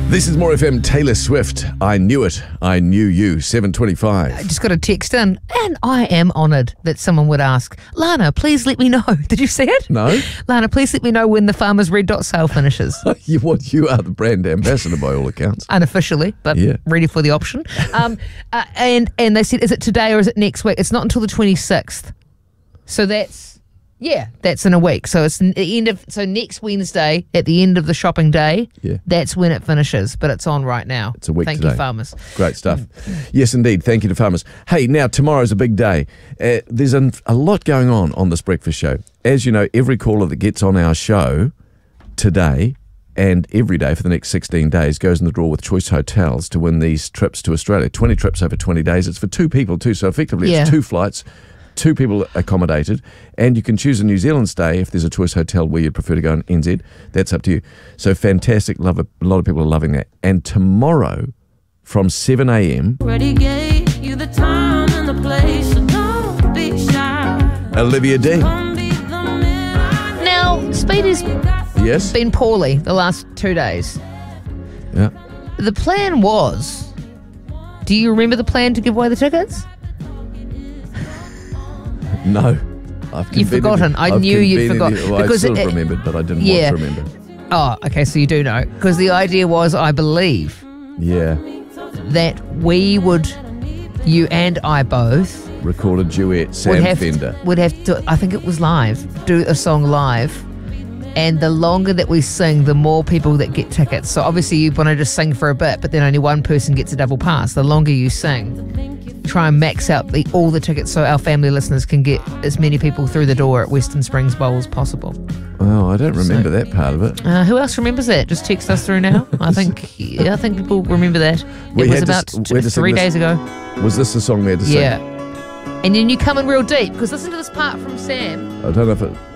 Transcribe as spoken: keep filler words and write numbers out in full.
This is More F M. Taylor Swift. I knew it. I knew you. seven twenty-five. I just got a text in, and I am honoured that someone would ask, Lana, please let me know. Did you see it? No. Lana, please let me know when the Farmer's Red Dot sale finishes. you, what, you are the brand ambassador by all accounts. Unofficially, but Yeah. ready for the option. Um, uh, and and they said, is it today or is it next week? It's not until the twenty-sixth. So that's, yeah, that's in a week. So it's the end of, so next Wednesday at the end of the shopping day, Yeah. that's when it finishes, but it's on right now. It's a week Thank today. you, farmers. Great stuff. Yes, indeed. Thank you to farmers. Hey, now tomorrow's a big day. Uh, there's an, a lot going on on this breakfast show. As you know, every caller that gets on our show today and every day for the next sixteen days goes in the draw with Choice Hotels to win these trips to Australia. twenty trips over twenty days. It's for two people too, so effectively Yeah. it's two flights. Two people accommodated, and you can choose a New Zealand stay if there's a Choice Hotel where you'd prefer to go in N Z. That's up to you. So fantastic. Love it. A lot of people are loving that. And tomorrow from seven a.m. Already gave you the time and the place, so don't be shy. Olivia D. Come be the man. Now, Speedy's Yes? been poorly the last two days. Yeah. The plan was, do you remember the plan to give away the tickets? No. I've You've convened forgotten. it- I I've knew you'd convened forgot- it- well, because I sort it- of remembered, but I didn't Yeah. want to remember. Oh, okay, so you do know. Because the idea was, I believe, Yeah. that we would, you and I both, Recorded duet, Sam would have, Fender. to, would have to, I think it was live, do a song live. And the longer that we sing, the more people that get tickets. So obviously you want to just sing for a bit, but then only one person gets a double pass. The longer you sing, try and max out the, all the tickets so our family listeners can get as many people through the door at Western Springs Bowl as possible. Oh, I don't remember that part of it. Uh, who else remembers that? Just text us through now. I think yeah, I think people remember that. We it was had to about s- we t- had to sing three this- days ago. Was this the song we had to sing? Yeah. And then you come in real deep, because listen to this part from Sam. I don't know if it...